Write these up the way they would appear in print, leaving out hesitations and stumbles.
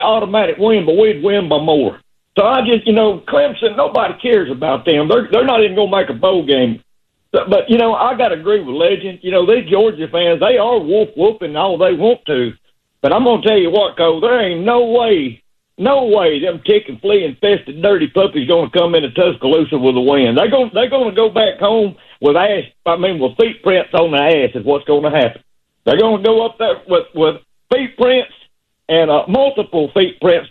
automatic win, but we'd win by more. So I just, Clemson, nobody cares about them. They're not even going to make a bowl game. But, I got to agree with Legend. These Georgia fans, they are whooping all they want to. But I'm going to tell you what, Cole, there ain't no way them tick and flea infested dirty puppies going to come into Tuscaloosa with a win. They're going to go back home with with feet prints on their ass is what's going to happen. They're going to go up there with feet prints and multiple feet prints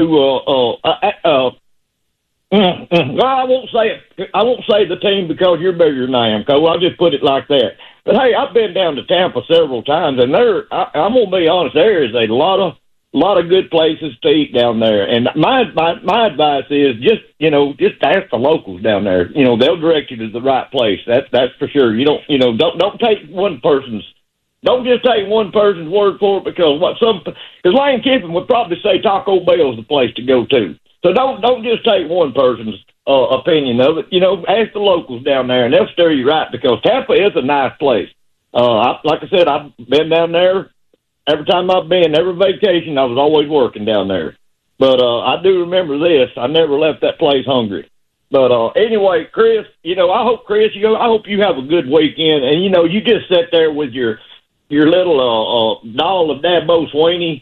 I won't say it. I won't say the team because you're bigger than I am, Cole. I'll just put it like that. But hey, I've been down to Tampa several times, and I'm gonna be honest. There is a lot of good places to eat down there. And my advice is just ask the locals down there. They'll direct you to the right place. That's for sure. You don't take one person's. Don't just take one person's word for it because Lane Kiffin would probably say Taco Bell's the place to go to. So don't just take one person's opinion of it. Ask the locals down there, and they'll steer you right because Tampa is a nice place. Like I said, I've been down there. Every time I've been, every vacation, I was always working down there. But I do remember this. I never left that place hungry. But anyway, Chris, I hope you have a good weekend. And, you just sit there with your little doll of Dabo Swinney,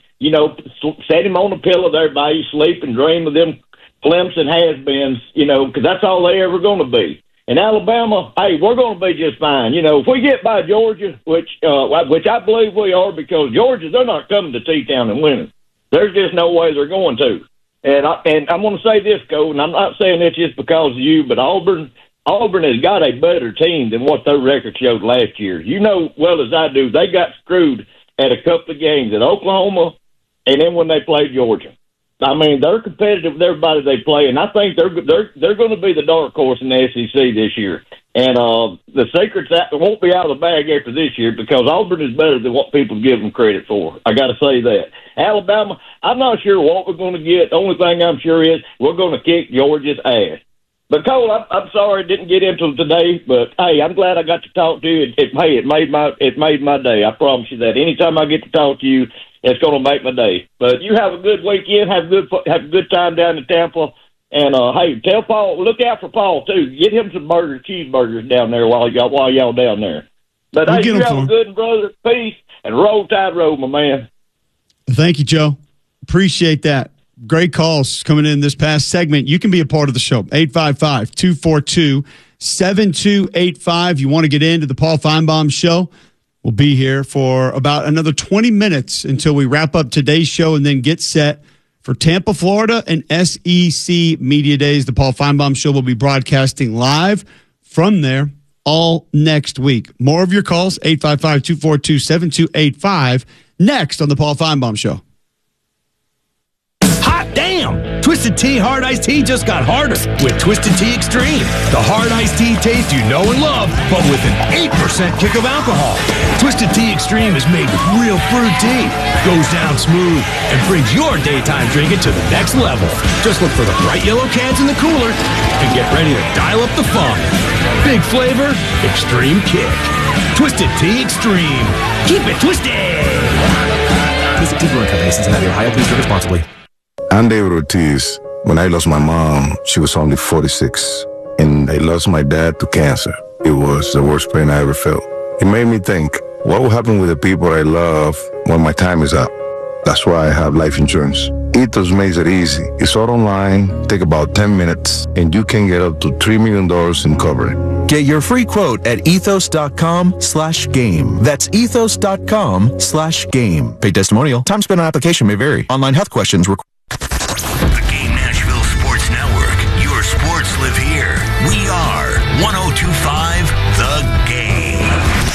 set him on a pillow there by you, sleep and dream of them Clemson has-beens, because that's all they ever going to be. In Alabama, hey, we're going to be just fine. If we get by Georgia, which I believe we are, because Georgia, they're not coming to T-Town and winning. There's just no way they're going to. And I'm going to say this, Cole, and I'm not saying this just because of you, but Auburn has got a better team than what their record showed last year. You know well as I do, they got screwed at a couple of games at Oklahoma and then when they played Georgia. I mean, they're competitive with everybody they play, and I think they're going to be the dark horse in the SEC this year. And the secrets won't be out of the bag after this year because Auburn is better than what people give them credit for. I got to say that. Alabama, I'm not sure what we're going to get. The only thing I'm sure is we're going to kick Georgia's ass. But, Cole, I'm sorry I didn't get into it today, but, hey, I'm glad I got to talk to you. It made my day. I promise you that. Anytime I get to talk to you, it's going to make my day. But you have a good weekend. Have a good time down in Tampa. And, hey, tell Paul, look out for Paul, too. Get him some cheeseburgers down there while y'all down there. But, hey, you have a good brother. Peace. And roll tide roll, my man. Thank you, Joe. Appreciate that. Great calls coming in this past segment. You can be a part of the show. 855-242-7285. You want to get into the Paul Feinbaum Show? We'll be here for about another 20 minutes until we wrap up today's show and then get set for Tampa, Florida and SEC Media Days. The Paul Feinbaum Show will be broadcasting live from there all next week. More of your calls, 855-242-7285, next on the Paul Feinbaum Show. Hot damn! Twisted Tea Hard Iced Tea just got harder with Twisted Tea Extreme. The hard iced tea taste you know and love, but with an 8% kick of alcohol. Twisted Tea Extreme is made with real fruit tea, goes down smooth, and brings your daytime drinking to the next level. Just look for the bright yellow cans in the cooler and get ready to dial up the fun. Big flavor, extreme kick. Twisted Tea Extreme. Keep it twisted! Twisted Tea Brewing Company, Cincinnati, Ohio. Please drink responsibly. I'm David Ortiz. When I lost my mom, she was only 46, and I lost my dad to cancer. It was the worst pain I ever felt. It made me think, what will happen with the people I love when my time is up? That's why I have life insurance. Ethos makes it easy. It's all online, take about 10 minutes, and you can get up to $3 million in coverage. Get your free quote at ethos.com/game. That's ethos.com/game. Paid testimonial. Time spent on application may vary. Online health questions required. The Game Nashville Sports Network. Your sports live here. We are 102.5 The Game.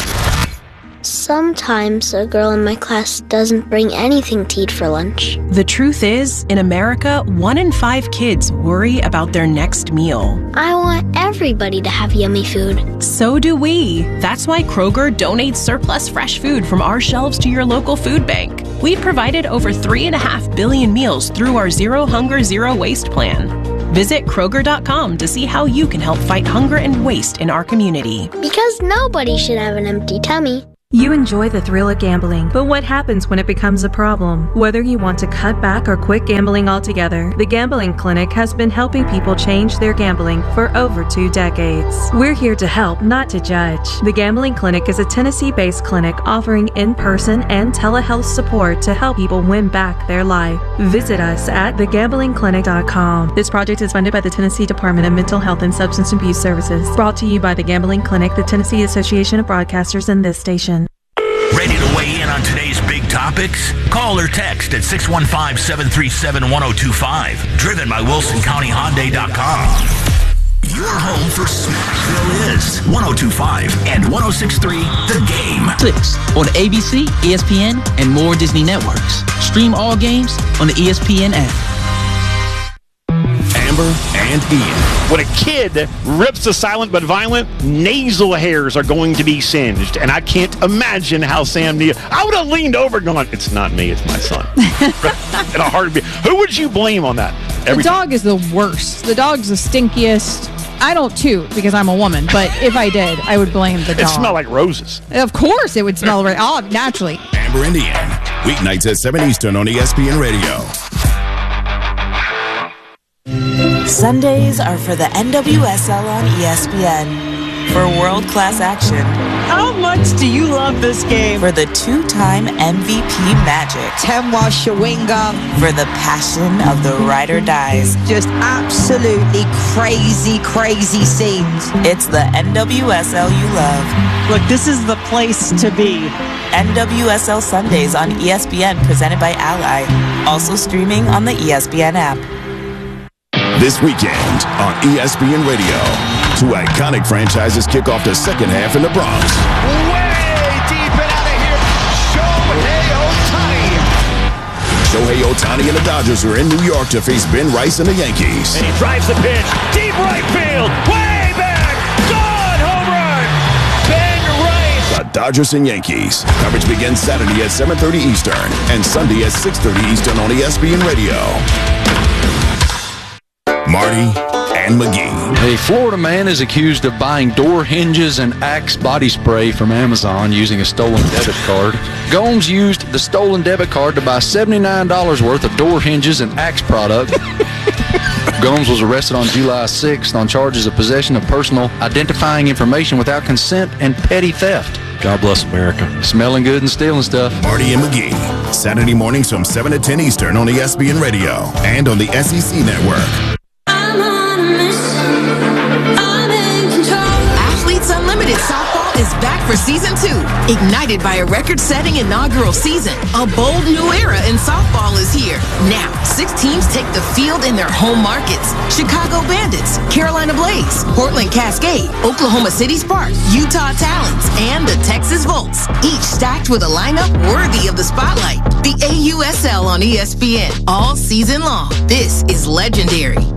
Sometimes a girl in my class doesn't bring anything to eat for lunch. The truth is, in America, 1 in 5 kids worry about their next meal. I want everybody to have yummy food. So do we. That's why Kroger donates surplus fresh food from our shelves to your local food bank. We've provided over 3.5 billion meals through our Zero Hunger, Zero Waste plan. Visit Kroger.com to see how you can help fight hunger and waste in our community. Because nobody should have an empty tummy. You enjoy the thrill of gambling, but what happens when it becomes a problem? Whether you want to cut back or quit gambling altogether, the Gambling Clinic has been helping people change their gambling for over 2 decades. We're here to help, not to judge. The Gambling Clinic is a Tennessee-based clinic offering in-person and telehealth support to help people win back their life. Visit us at thegamblingclinic.com. This project is funded by the Tennessee Department of Mental Health and Substance Abuse Services. Brought to you by the Gambling Clinic, the Tennessee Association of Broadcasters, and this station. Ready to weigh in on today's big topics? Call or text at 615-737-1025. Driven by WilsonCountyHyundai.com. Your home for Smashville is 102.5 and 106.3 The Game. 6 on ABC, ESPN, and more Disney networks. Stream all games on the ESPN app. Amber and Ian. When a kid rips a Silent But Violent, nasal hairs are going to be singed. And I can't imagine how Sam Neill... I would have leaned over going, it's not me, it's my son. In a heartbeat. Who would you blame on that? The dog is the worst. The dog's the stinkiest. I don't toot because I'm a woman, but if I did, I would blame the dog. It smelled like roses. Of course it would smell naturally. Amber and Ian. Weeknights at 7 Eastern on ESPN Radio. Sundays are for the NWSL on ESPN. For world-class action. How much do you love this game? For the 2-time MVP Magic. Temwa Shawinga. For the passion of the ride or dies. Just absolutely crazy, crazy scenes. It's the NWSL you love. Look, this is the place to be. NWSL Sundays on ESPN, presented by Ally. Also streaming on the ESPN app. This weekend on ESPN Radio, 2 iconic franchises kick off the second half in the Bronx. Way deep and out of here, Shohei Ohtani and the Dodgers are in New York to face Ben Rice and the Yankees. And he drives the pitch, deep right field, way back, gone, home run, Ben Rice. The Dodgers and Yankees. Coverage begins Saturday at 7:30 Eastern and Sunday at 6:30 Eastern on ESPN Radio. Marty and McGee. A Florida man is accused of buying door hinges and Axe body spray from Amazon using a stolen debit card. Gomes used the stolen debit card to buy $79 worth of door hinges and Axe product. Gomes was arrested on July 6th on charges of possession of personal identifying information without consent and petty theft. God bless America. Smelling good and stealing stuff. Marty and McGee. Saturday mornings from 7 to 10 Eastern on ESPN Radio and on the SEC Network. Unlimited Softball is back for Season 2. Ignited by a record-setting inaugural season, a bold new era in softball is here. Now, 6 teams take the field in their home markets. Chicago Bandits, Carolina Blaze, Portland Cascade, Oklahoma City Sparks, Utah Talons, and the Texas Volts. Each stacked with a lineup worthy of the spotlight. The AUSL on ESPN all season long. This is legendary.